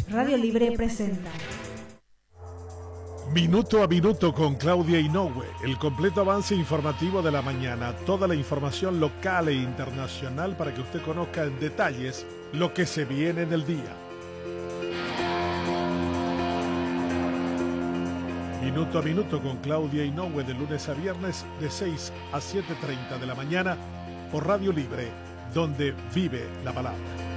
Radio Libre presenta Minuto a Minuto con Claudia Inoue, el completo avance informativo de la mañana, toda la información local e internacional para que usted conozca en detalles lo que se viene en el día. Minuto a Minuto con Claudia Inoue de lunes a viernes de 6 a 7:30 de la mañana por Radio Libre, donde vive la palabra.